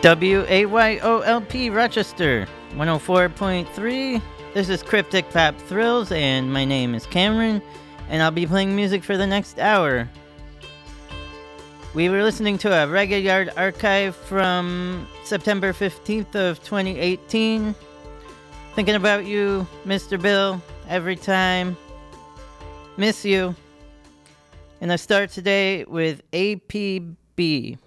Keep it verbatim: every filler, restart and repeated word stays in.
W A Y O L P Rochester, one oh four point three. This is Cryptic Pop Thrills, and my name is Cameron, and I'll be playing music for the next hour. We were listening to a Reggae Yard archive from September fifteenth of twenty eighteen. Thinking about you, Mister Bill, every time. Miss you. And I start today with A P B.